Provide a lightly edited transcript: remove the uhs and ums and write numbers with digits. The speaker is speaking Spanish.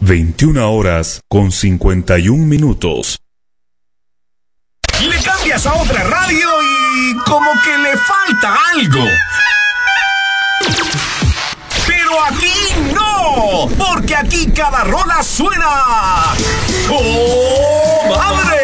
21:51. Le cambias a otra radio y como que le falta algo. Pero aquí no, porque aquí cada rola suena ¡oh, madre!